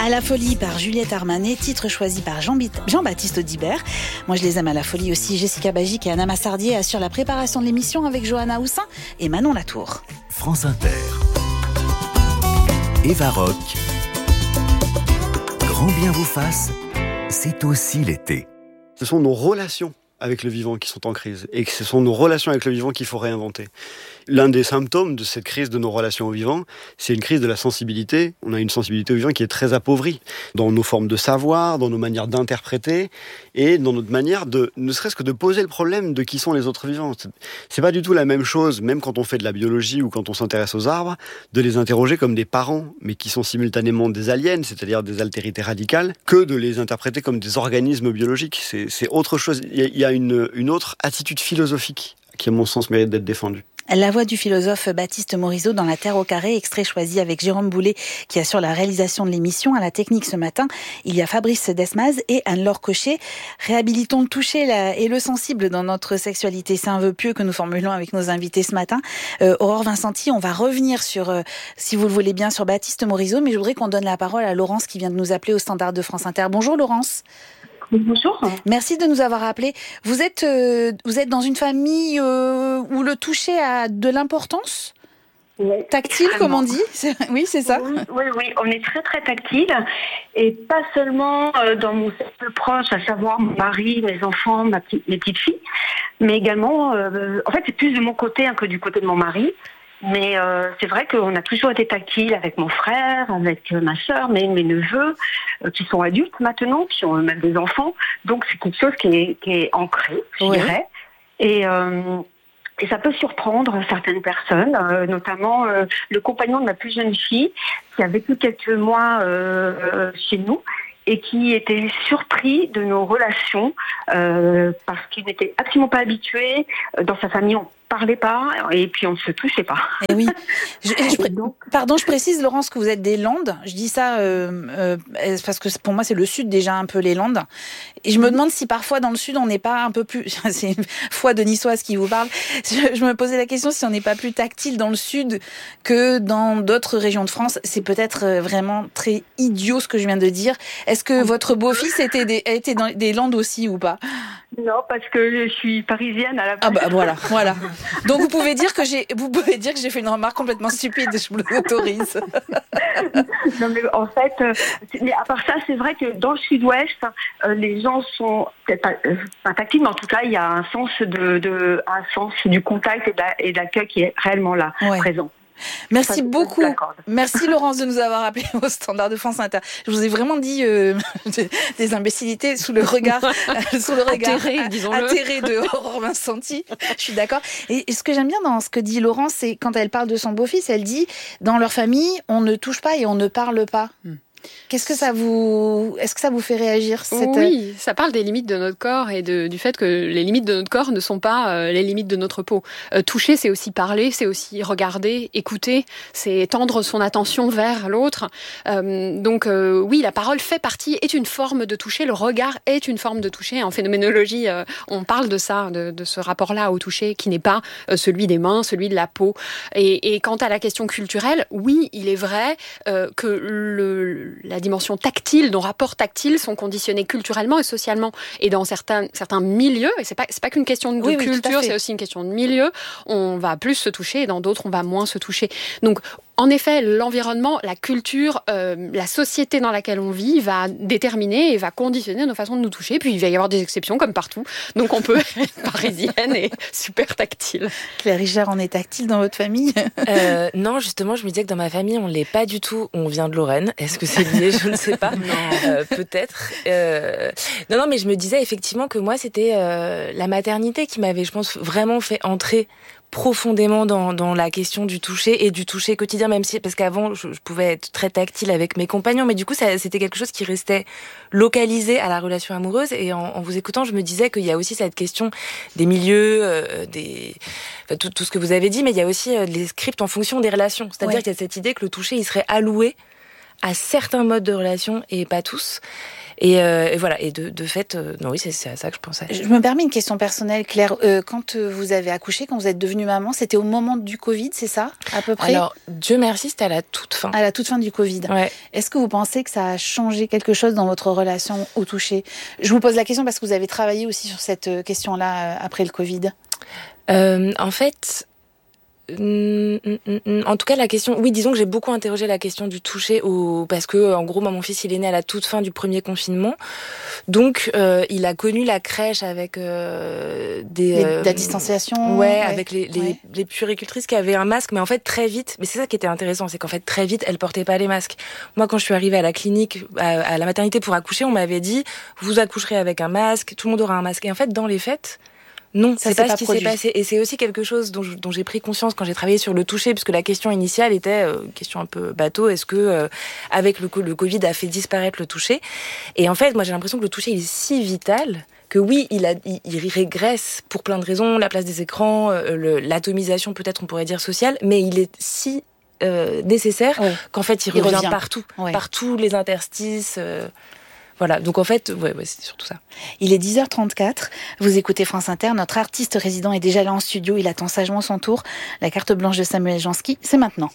À la folie par Juliette Armanet, titre choisi par Jean-Baptiste Audibert. Moi je les aime à la folie aussi. Jessica Bagic et Anna Massardier assurent la préparation de l'émission avec Johanna Houssin et Manon Latour. France Inter. Eva Rock. Grand bien vous fasse, c'est aussi l'été. Ce sont nos relations avec le vivant qui sont en crise et que ce sont nos relations avec le vivant qu'il faut réinventer. L'un des symptômes de cette crise de nos relations au vivant, c'est une crise de la sensibilité. On a une sensibilité au vivant qui est très appauvrie dans nos formes de savoir, dans nos manières d'interpréter et dans notre manière de, ne serait-ce que de poser le problème de qui sont les autres vivants. C'est pas du tout la même chose, même quand on fait de la biologie ou quand on s'intéresse aux arbres, de les interroger comme des parents, mais qui sont simultanément des aliens, c'est-à-dire des altérités radicales, que de les interpréter comme des organismes biologiques. C'est autre chose. Il y a une autre attitude philosophique qui, à mon sens, mérite d'être défendue. La voix du philosophe Baptiste Morisot dans La Terre au carré, extrait choisi avec Jérôme Boulet qui assure la réalisation de l'émission. À la technique ce matin, il y a Fabrice Desmaz et Anne-Laure Cochet. Réhabilitons le toucher et le sensible dans notre sexualité. C'est un vœu pieux que nous formulons avec nos invités ce matin. Aurore Vincenti, on va revenir sur, si vous le voulez bien, sur Baptiste Morisot, mais je voudrais qu'on donne la parole à Laurence qui vient de nous appeler au standard de France Inter. Bonjour Laurence. Bonjour. Merci de nous avoir appelés. Vous êtes dans une famille où le toucher a de l'importance ? Oui, tactile, comme on dit. Oui, c'est ça. Oui, on est très très tactile et pas seulement dans mon cercle proche, à savoir mon mari, mes enfants, mes petites filles, mais également, en fait, c'est plus de mon côté que du côté de mon mari. Mais c'est vrai qu'on a toujours été tactile avec mon frère, avec ma sœur, mes neveux, qui sont adultes maintenant, qui ont même des enfants. Donc c'est quelque chose qui est ancré, je dirais. Et ça peut surprendre certaines personnes, notamment le compagnon de ma plus jeune fille, qui a vécu quelques mois chez nous et qui était surpris de nos relations parce qu'il n'était absolument pas habitué. Dans sa famille, on parlait pas et puis on ne se touchait pas. Et oui. Je précise, Laurence, que vous êtes des Landes. Je dis ça parce que pour moi, c'est le Sud déjà un peu les Landes. Et je me demande si parfois dans le Sud, on n'est pas un peu plus... C'est une foi de Niçoise qui vous parle. Je me posais la question si on n'est pas plus tactile dans le Sud que dans d'autres régions de France. C'est peut-être vraiment très idiot ce que je viens de dire. Est-ce que votre beau-fils était dans des Landes aussi ou pas ? Non, parce que je suis parisienne à la base. Ah bah voilà. Donc vous pouvez dire que j'ai fait une remarque complètement stupide, je vous l'autorise. Non mais en fait, mais à part ça, c'est vrai que dans le Sud-Ouest, les gens sont peut-être pas tactiles, mais en tout cas, il y a un sens un sens du contact et de l'accueil qui est réellement là, présent. Merci beaucoup. Merci Laurence de nous avoir appelés au standard de France Inter. Je vous ai vraiment dit des imbécilités sous le regard atterré de Aurore Vincenti. Je suis d'accord. Et ce que j'aime bien dans ce que dit Laurence, c'est quand elle parle de son beau-fils, elle dit dans leur famille, on ne touche pas et on ne parle pas. Est-ce que ça vous fait réagir Oui, ça parle des limites de notre corps et du fait que les limites de notre corps ne sont pas les limites de notre peau. Toucher, c'est aussi parler, c'est aussi regarder, écouter, c'est tendre son attention vers l'autre. Donc oui, la parole est une forme de toucher, le regard est une forme de toucher. En phénoménologie, on parle de ça, de ce rapport-là au toucher qui n'est pas celui des mains, celui de la peau. Et quant à la question culturelle, oui, il est vrai que la dimension tactile, nos rapports tactiles sont conditionnés culturellement et socialement. Et dans certains milieux, et c'est pas qu'une question de culture, c'est aussi une question de milieu, on va plus se toucher et dans d'autres, on va moins se toucher. Donc, en effet, l'environnement, la culture, la société dans laquelle on vit va déterminer et va conditionner nos façons de nous toucher. Puis il va y avoir des exceptions comme partout. Donc on peut être parisienne et super tactile. Claire Richard, on est tactile dans votre famille ? Non, justement, je me disais que dans ma famille, on l'est pas du tout. On vient de Lorraine. Est-ce que c'est lié ? Je ne sais pas. Peut-être. Non, mais je me disais effectivement que moi, c'était la maternité qui m'avait, je pense, vraiment fait entrer profondément dans la question du toucher et du toucher quotidien, même si, parce qu'avant, je pouvais être très tactile avec mes compagnons, mais du coup, c'était quelque chose qui restait localisé à la relation amoureuse. Et en vous écoutant, je me disais qu'il y a aussi cette question des milieux, tout ce que vous avez dit, mais il y a aussi les scripts en fonction des relations. C'est-à-dire qu'il y a cette idée que le toucher, il serait alloué à certains modes de relation et pas tous. Et voilà. Et de fait, non, oui, c'est à ça que je pensais. Je me permets une question personnelle, Claire. Quand vous avez accouché, quand vous êtes devenue maman, c'était au moment du Covid, c'est ça, à peu près? Alors, Dieu merci, c'était à la toute fin. À la toute fin du Covid. Ouais. Est-ce que vous pensez que ça a changé quelque chose dans votre relation au toucher? Je vous pose la question parce que vous avez travaillé aussi sur cette question-là après le Covid. En fait, en tout cas, la question, oui, disons que j'ai beaucoup interrogé la question du toucher parce que, en gros, moi, mon fils, il est né à la toute fin du premier confinement. Donc, il a connu la crèche avec la distanciation. Ouais, avec les puéricultrices qui avaient un masque, mais en fait, très vite, mais c'est ça qui était intéressant, c'est qu'en fait, très vite, elles portaient pas les masques. Moi, quand je suis arrivée à la clinique, à la maternité pour accoucher, on m'avait dit, vous accoucherez avec un masque, tout le monde aura un masque. Et en fait, dans les faits, non, c'est pas ce qui s'est passé. Et c'est aussi quelque chose dont j'ai pris conscience quand j'ai travaillé sur le toucher, puisque la question initiale était une question un peu bateau. Est-ce que avec le Covid a fait disparaître le toucher? Et en fait, moi j'ai l'impression que le toucher il est si vital que oui, il régresse pour plein de raisons, la place des écrans, l'atomisation peut-être on pourrait dire sociale, mais il est si nécessaire qu'en fait il revient partout, par tous les interstices. Voilà, donc en fait, ouais, c'est surtout ça. Il est 10h34, vous écoutez France Inter, notre artiste résident est déjà là en studio, il attend sagement son tour. La carte blanche de Samuel Jansky, c'est maintenant.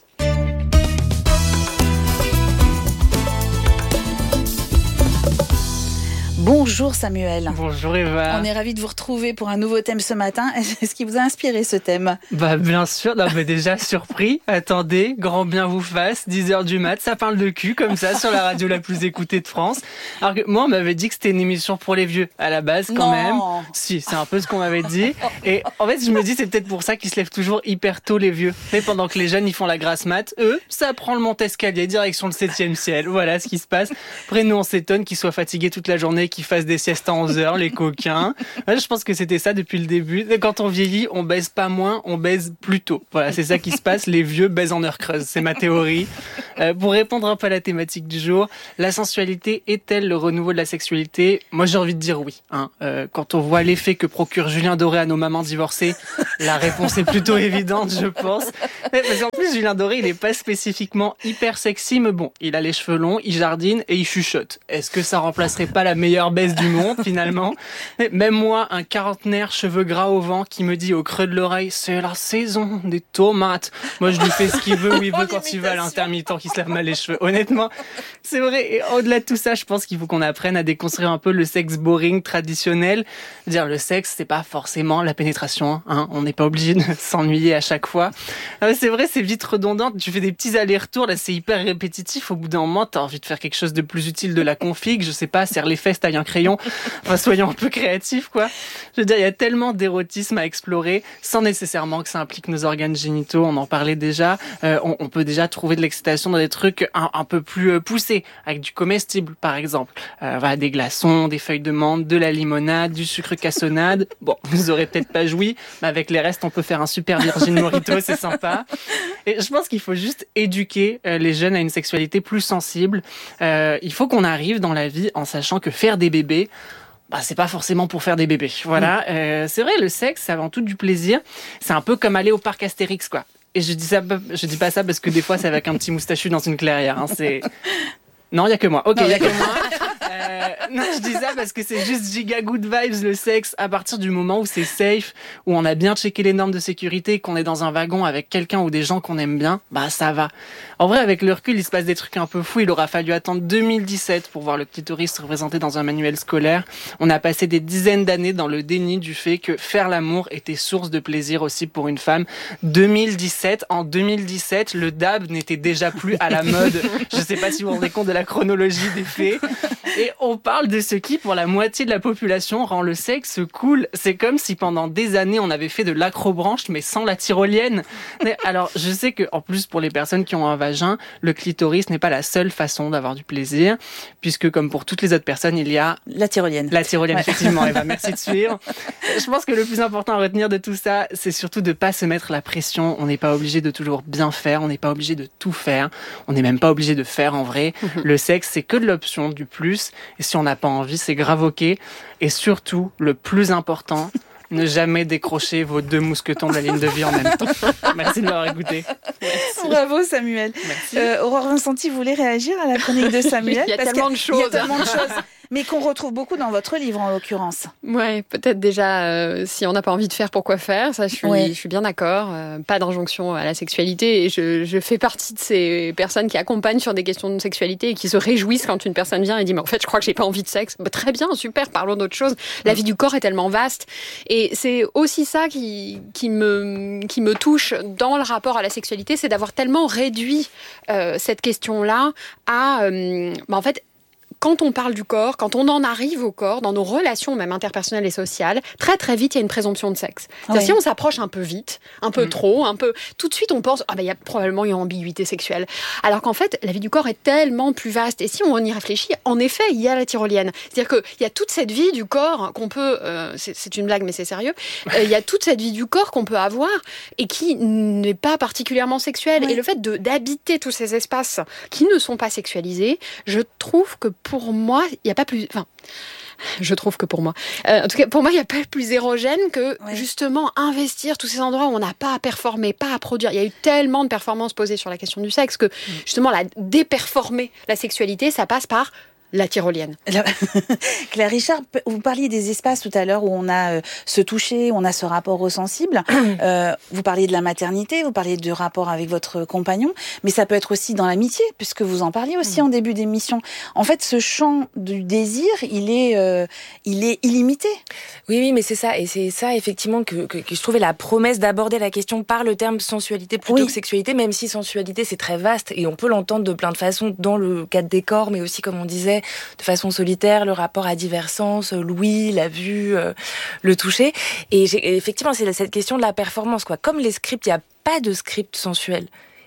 Bonjour Samuel. Bonjour Eva. On est ravis de vous retrouver pour un nouveau thème ce matin. Est-ce qui vous a inspiré ce thème? Bien sûr, non, mais déjà surpris. Attendez, grand bien vous fasse, 10h du mat, ça parle de cul comme ça sur la radio la plus écoutée de France. Alors que moi on m'avait dit que c'était une émission pour les vieux à la base quand même. Si, c'est un peu ce qu'on m'avait dit. Et en fait je me dis c'est peut-être pour ça qu'ils se lèvent toujours hyper tôt les vieux. Mais pendant que les jeunes ils font la grasse mat, eux ça prend le Montescalier direction le 7e ciel. Voilà ce qui se passe. Après nous on s'étonne qu'ils soient fatigués toute la journée, qu'ils fassent des siestes à 11h, les coquins. Je pense que c'était ça depuis le début. Quand on vieillit, on baise pas moins, on baise plus tôt. Voilà, c'est ça qui se passe. Les vieux baisent en heure creuse. C'est ma théorie. Pour répondre un peu à la thématique du jour, la sensualité est-elle le renouveau de la sexualité? Moi, j'ai envie de dire oui. Quand on voit l'effet que procure Julien Doré à nos mamans divorcées, la réponse est plutôt évidente, je pense. Parce qu'en plus, Julien Doré, il est pas spécifiquement hyper sexy, mais bon, il a les cheveux longs, il jardine et il chuchote. Est-ce que ça remplacerait pas la meilleure baisse du monde finalement? Même moi, un quarantenaire cheveux gras au vent qui me dit au creux de l'oreille c'est la saison des tomates, moi je lui fais ce qu'il veut où il veut quand il veut à l'intermittent qui se lave mal les cheveux. Honnêtement, c'est vrai. Et au-delà de tout ça, je pense qu'il faut qu'on apprenne à déconstruire un peu le sexe boring traditionnel. Dire le sexe c'est pas forcément la pénétration, hein. On n'est pas obligé de s'ennuyer à chaque fois. C'est vrai, c'est vite redondant, tu fais des petits allers-retours là, c'est hyper répétitif. Au bout d'un moment t'as envie de faire quelque chose de plus utile de la config, je sais pas, serre les fesses, taille un crayon. Enfin, soyons un peu créatifs, quoi. Je veux dire, il y a tellement d'érotisme à explorer, sans nécessairement que ça implique nos organes génitaux. On en parlait déjà. On peut déjà trouver de l'excitation dans des trucs un peu plus poussés, avec du comestible, par exemple. Voilà, des glaçons, des feuilles de menthe, de la limonade, du sucre cassonade. Bon, vous aurez peut-être pas joui, mais avec les restes, on peut faire un super Virgin Mojito, c'est sympa. Et je pense qu'il faut juste éduquer les jeunes à une sexualité plus sensible. Il faut qu'on arrive dans la vie en sachant que faire des bébés, c'est pas forcément pour faire des bébés. Voilà. C'est vrai, le sexe, c'est avant tout du plaisir. C'est un peu comme aller au parc Astérix, quoi. Et je dis pas ça parce que des fois, c'est avec un petit moustachu dans une clairière. Hein. Non, il y a que moi. Ok, il y a que moi. Non, je dis ça parce que c'est juste giga good vibes le sexe à partir du moment où c'est safe, où on a bien checké les normes de sécurité, qu'on est dans un wagon avec quelqu'un ou des gens qu'on aime bien, ça va. En vrai, avec le recul, il se passe des trucs un peu fous. Il aura fallu attendre 2017 pour voir le clitoris représenté dans un manuel scolaire. On a passé des dizaines d'années dans le déni du fait que faire l'amour était source de plaisir aussi pour une femme. En 2017, le dab n'était déjà plus à la mode. Je sais pas si vous vous rendez compte de la chronologie des faits. Et on parle de ce qui, pour la moitié de la population, rend le sexe cool. C'est comme si pendant des années, on avait fait de l'acrobranche, mais sans la tyrolienne. Mais alors, je sais que, en plus, pour les personnes qui ont un vagin, le clitoris n'est pas la seule façon d'avoir du plaisir, puisque, comme pour toutes les autres personnes, il y a... La tyrolienne. La tyrolienne, effectivement, Eva, merci de suivre. Je pense que le plus important à retenir de tout ça, c'est surtout de pas se mettre la pression. On n'est pas obligé de toujours bien faire, on n'est pas obligé de tout faire, on n'est même pas obligé de faire en vrai. Le sexe, c'est que de l'option, du plus. Et si on n'a pas envie, c'est grave ok. Et surtout, le plus important, ne jamais décrocher vos 2 mousquetons de la ligne de vie en même temps. Merci de m'avoir écouté. Merci. Bravo Samuel. Merci. Aurore Vincenti, vous voulez réagir à la chronique de Samuel? Il y a tellement de choses. Mais qu'on retrouve beaucoup dans votre livre, en l'occurrence. Ouais, peut-être déjà, si on n'a pas envie de faire, pourquoi faire ? Ça, je suis bien d'accord. Pas d'injonction à la sexualité. Et je fais partie de ces personnes qui accompagnent sur des questions de sexualité et qui se réjouissent quand une personne vient et dit « Mais en fait, je crois que j'ai pas envie de sexe. » Très bien, super, parlons d'autre chose. La vie du corps est tellement vaste. Et c'est aussi ça qui me touche dans le rapport à la sexualité, c'est d'avoir tellement réduit cette question-là à... en fait, quand on parle du corps, quand on en arrive au corps, dans nos relations même interpersonnelles et sociales, très très vite, il y a une présomption de sexe. Si on s'approche un peu vite, un peu trop, tout de suite on pense il y a probablement une ambiguïté sexuelle. Alors qu'en fait, la vie du corps est tellement plus vaste. Et si on y réfléchit, en effet, il y a la tyrolienne. C'est-à-dire qu'il y a toute cette vie du corps qu'on peut... c'est une blague, mais c'est sérieux. Il y a toute cette vie du corps qu'on peut avoir et qui n'est pas particulièrement sexuelle. Et le fait d'habiter tous ces espaces qui ne sont pas sexualisés, je trouve que pour moi, il n'y a pas plus... Enfin, je trouve que pour moi... en tout cas, pour moi, il n'y a pas plus érogène que, justement, investir tous ces endroits où on n'a pas à performer, pas à produire. Il y a eu tellement de performances posées sur la question du sexe que, justement, déperformer la sexualité, ça passe par... la tyrolienne. Claire Richard, vous parliez des espaces tout à l'heure où on a ce toucher, on a ce rapport au sensible. Vous parliez de la maternité, vous parliez de rapport avec votre compagnon, mais ça peut être aussi dans l'amitié, puisque vous en parliez aussi en début d'émission. En fait, ce champ du désir, il est illimité. Oui, mais c'est ça. Et c'est ça, effectivement, que je trouvais la promesse d'aborder la question par le terme sensualité plutôt que sexualité, même si sensualité, c'est très vaste et on peut l'entendre de plein de façons dans le cadre des corps, mais aussi, comme on disait, de façon solitaire, le rapport à divers sens, l'ouïe, la vue, le toucher. Et effectivement, c'est cette question de la performance, quoi. Comme les scripts, il n'y a pas de script sensuel.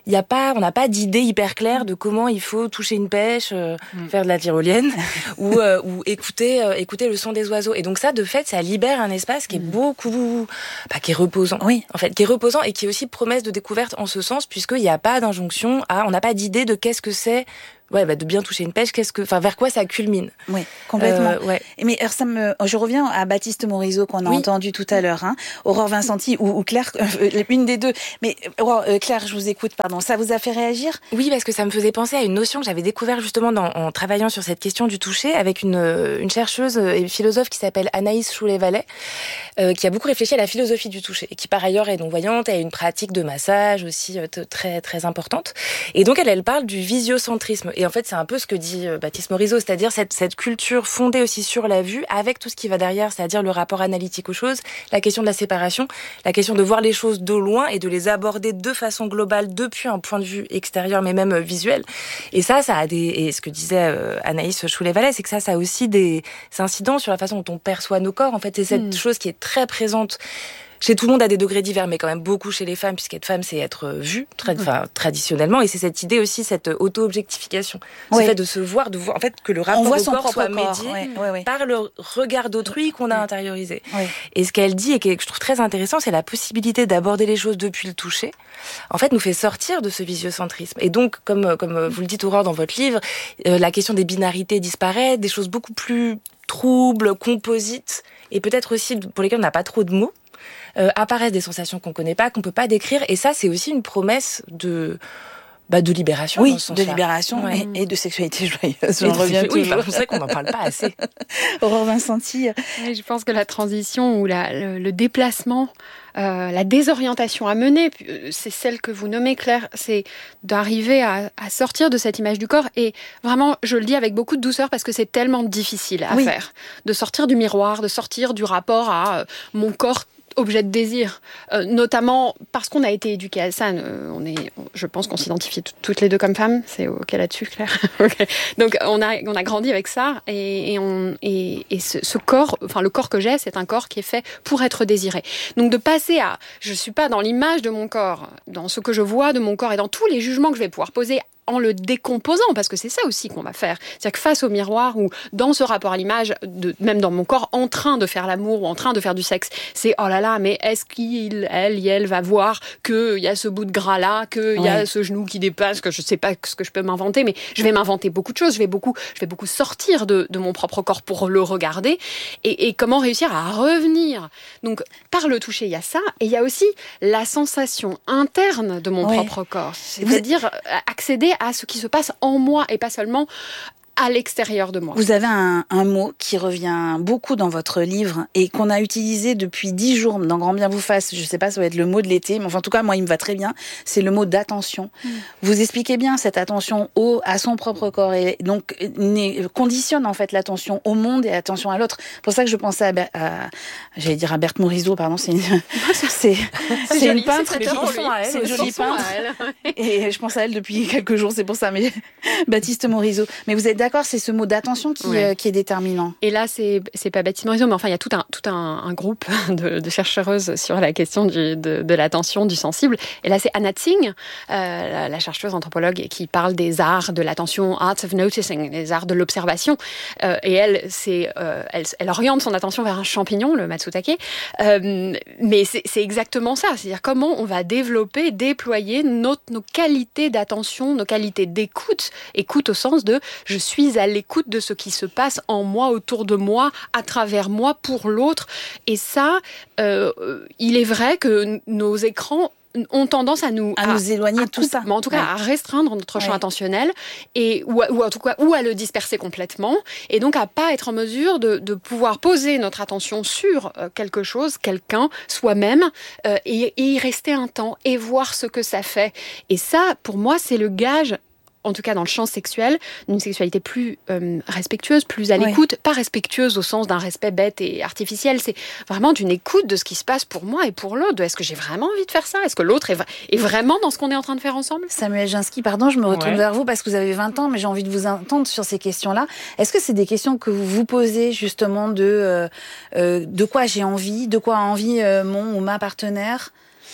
On n'a pas d'idée hyper claire de comment il faut toucher une pêche, faire de la tyrolienne ou écouter le son des oiseaux. Et donc ça, de fait, ça libère un espace qui est qui est reposant. Oui. En fait, qui est reposant et qui est aussi promesse de découverte en ce sens, puisqu'il n'y a pas d'injonction on n'a pas d'idée de qu'est-ce que c'est. De bien toucher une pêche, vers quoi ça culmine. Oui, complètement. Mais je reviens à Baptiste Morisot qu'on a entendu tout à l'heure, Aurore Vincenti ou Claire, une des deux. Mais Claire, je vous écoute, pardon. Ça vous a fait réagir ? Oui, parce que ça me faisait penser à une notion que j'avais découverte justement en travaillant sur cette question du toucher avec une chercheuse et philosophe qui s'appelle Anaïs Choulet-Vallet, qui a beaucoup réfléchi à la philosophie du toucher et qui par ailleurs est non-voyante et a une pratique de massage aussi très très importante. Et donc elle parle du visiocentrisme. Et en fait, c'est un peu ce que dit Baptiste Morisot, c'est-à-dire cette culture fondée aussi sur la vue, avec tout ce qui va derrière, c'est-à-dire le rapport analytique aux choses, la question de la séparation, la question de voir les choses de loin et de les aborder de façon globale depuis un point de vue extérieur, mais même visuel. Et ça a et ce que disait Anaïs Choulet-Vallet, c'est que ça a aussi des incidents sur la façon dont on perçoit nos corps. En fait, c'est cette chose qui est très présente chez tout le monde à des degrés divers, mais quand même beaucoup chez les femmes, puisqu'être femme, c'est être vue, traditionnellement. Et c'est cette idée aussi, cette auto-objectification. Ce fait de se voir, en fait, que le rapport au corps soit médié par le regard d'autrui qu'on a intériorisé. Et ce qu'elle dit, et que je trouve très intéressant, c'est la possibilité d'aborder les choses depuis le toucher, en fait, nous fait sortir de ce visiocentrisme. Et donc, comme vous le dites, Aurore, dans votre livre, la question des binarités disparaît, des choses beaucoup plus troubles, composites, et peut-être aussi pour lesquelles on n'a pas trop de mots, apparaissent des sensations qu'on connaît pas, qu'on peut pas décrire, et ça, c'est aussi une promesse de libération. Oui, de libération et de sexualité joyeuse. J'en reviens toujours. C'est vrai qu'on n'en parle pas assez. Aurore Vincenti. Oui, je pense que la transition ou le déplacement, la désorientation à mener, c'est celle que vous nommez, Claire, c'est d'arriver à sortir de cette image du corps. Et vraiment, je le dis avec beaucoup de douceur parce que c'est tellement difficile à faire. De sortir du miroir, de sortir du rapport à mon corps objet de désir, notamment parce qu'on a été éduqués à ça. Je pense qu'on s'identifie toutes les deux comme femmes. C'est OK là-dessus, Claire. Okay. Donc on a grandi avec ça et ce corps, enfin le corps que j'ai, c'est un corps qui est fait pour être désiré. Donc de passer à, je suis pas dans l'image de mon corps, dans ce que je vois de mon corps et dans tous les jugements que je vais pouvoir poser en le décomposant, parce que c'est ça aussi qu'on va faire. C'est-à-dire que face au miroir ou dans ce rapport à l'image, même dans mon corps, en train de faire l'amour ou en train de faire du sexe, c'est oh là là, mais est-ce elle va voir qu'il y a ce bout de gras là, qu'il y a ce genou qui dépasse, que je sais pas ce que je peux m'inventer, mais je vais m'inventer beaucoup de choses, je vais beaucoup sortir de mon propre corps pour le regarder, et comment réussir à revenir. Donc, par le toucher, il y a ça, et il y a aussi la sensation interne de mon propre corps. C'est-à-dire accéder à ce qui se passe en moi et pas seulement à l'extérieur de moi. Vous avez un mot qui revient beaucoup dans votre livre et qu'on a utilisé depuis 10 jours dans Grand Bien vous fasse. Je ne sais pas, ça va être le mot de l'été, mais enfin, en tout cas, moi, il me va très bien. C'est le mot d'attention. Vous expliquez bien cette attention à son propre corps et donc conditionne en fait l'attention au monde et l'attention à l'autre. C'est pour ça que je pensais j'allais dire à Berthe Morisot, pardon, c'est une peintre. C'est une jolie peintre. Et je pense à elle depuis quelques jours, c'est pour ça, mais Baptiste Morisot. Mais vous êtes d'accord, c'est ce mot d'attention qui est déterminant. Et là, c'est pas Baptiste Morisot, mais enfin, il y a tout un groupe de chercheuses sur la question de l'attention, du sensible. Et là, c'est Anna Tsing, la chercheuse anthropologue, qui parle des arts de l'attention, arts of noticing, les arts de l'observation. Et elle oriente son attention vers un champignon, le matsutake. Mais c'est exactement ça. C'est-à-dire comment on va développer, déployer nos qualités d'attention, nos qualités d'écoute. Écoute au sens de je suis à l'écoute de ce qui se passe en moi, autour de moi, à travers moi, pour l'autre. Et ça, il est vrai que nos écrans ont tendance à nous éloigner de tout ça. Mais en tout cas, à restreindre notre champ attentionnel ou à le disperser complètement. Et donc, à pas être en mesure de pouvoir poser notre attention sur quelque chose, quelqu'un, soi-même, et y rester un temps et voir ce que ça fait. Et ça, pour moi, c'est le gage, en tout cas dans le champ sexuel, d'une sexualité plus respectueuse, plus à l'écoute, pas respectueuse au sens d'un respect bête et artificiel, c'est vraiment d'une écoute de ce qui se passe pour moi et pour l'autre. Est-ce que j'ai vraiment envie de faire ça ? Est-ce que l'autre est vraiment dans ce qu'on est en train de faire ensemble ? Samuel Ginsky, pardon, je me retourne vers vous parce que vous avez 20 ans, mais j'ai envie de vous entendre sur ces questions-là. Est-ce que c'est des questions que vous vous posez justement de quoi j'ai envie, de quoi a envie mon ou ma partenaire ?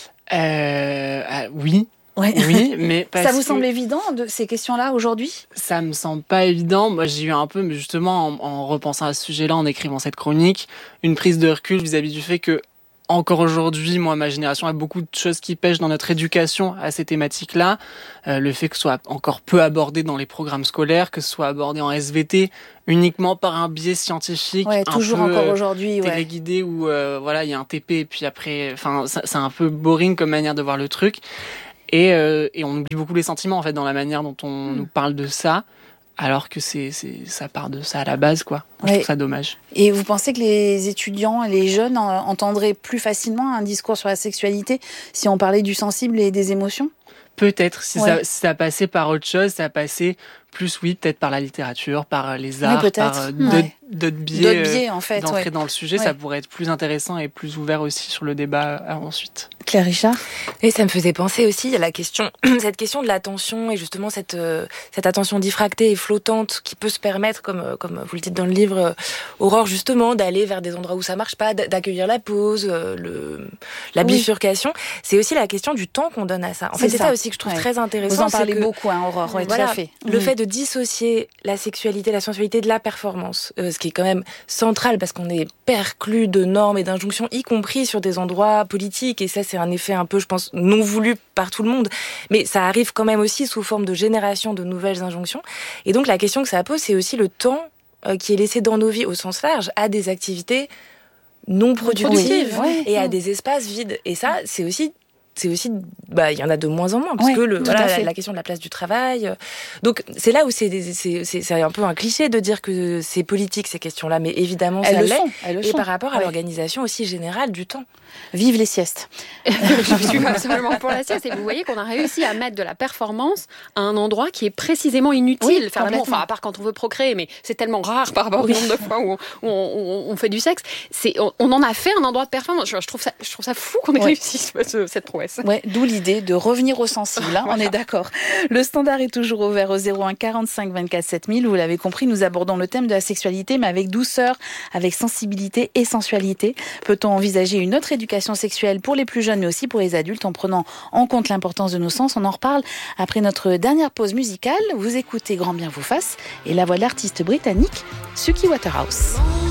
Oui. Oui, mais ça vous semble évident de ces questions-là aujourd'hui ? Ça me semble pas évident. Moi, j'ai eu un peu, mais justement, en repensant à ce sujet-là, en écrivant cette chronique, une prise de recul vis-à-vis du fait que encore aujourd'hui, moi, ma génération a beaucoup de choses qui pêchent dans notre éducation à ces thématiques-là. Le fait que ce soit encore peu abordé dans les programmes scolaires, que ce soit abordé en SVT uniquement par un biais scientifique, toujours un peu encore aujourd'hui, téléguidé où il y a un TP et puis après, enfin, c'est un peu boring comme manière de voir le truc. Et on oublie beaucoup les sentiments en fait dans la manière dont on nous parle de ça, alors que ça part de ça à la base, quoi. Je trouve ça dommage. Et vous pensez que les étudiants et les jeunes entendraient plus facilement un discours sur la sexualité si on parlait du sensible et des émotions ? Peut-être, si ça passait par autre chose, ça passait plus, peut-être par la littérature, par les arts, par d'autres biais en fait, d'entrer dans le sujet, ça pourrait être plus intéressant et plus ouvert aussi sur le débat ensuite. Claire Richard ? Et ça me faisait penser aussi à cette question de l'attention et justement cette attention diffractée et flottante qui peut se permettre, comme vous le dites dans le livre, Aurore, justement, d'aller vers des endroits où ça marche pas, d'accueillir la pause, la bifurcation. C'est aussi la question du temps qu'on donne à ça. En fait, c'est ça aussi que je trouve très intéressant. Vous en parlez beaucoup, Aurore, tout à fait. Le fait de dissocier la sexualité, la sensualité de la performance, ce qui est quand même central parce qu'on est perclus de normes et d'injonctions, y compris sur des endroits politiques, et ça c'est un effet un peu, je pense, non voulu par tout le monde, mais ça arrive quand même aussi sous forme de génération de nouvelles injonctions. Et donc la question que ça pose, c'est aussi le temps qui est laissé dans nos vies au sens large à des activités non productives et à des espaces vides. Et ça, c'est aussi il y en a de moins en moins parce que la question de la place du travail. Donc c'est là où c'est un peu un cliché de dire que c'est politique ces questions-là, mais évidemment ça l'est. Et par rapport à l'organisation aussi générale du temps. Vive les siestes. Je suis absolument pour la sieste. Et vous voyez qu'on a réussi à mettre de la performance à un endroit qui est précisément inutile. À part quand on veut procréer, mais c'est tellement rare par rapport au nombre de fois où on fait du sexe. On en a fait un endroit de performance. Je trouve ça fou qu'on ait réussi cette prouesse. D'où l'idée de revenir au sensible. On est d'accord. Le standard est toujours ouvert au 01 45 24 7000. Vous l'avez compris, nous abordons le thème de la sexualité, mais avec douceur, avec sensibilité et sensualité. Peut-on envisager une autre éducation sexuelle pour les plus jeunes, mais aussi pour les adultes, en prenant en compte l'importance de nos sens? On en reparle après notre dernière pause musicale. Vous écoutez Grand Bien vous fasse et la voix de l'artiste britannique Suki Waterhouse.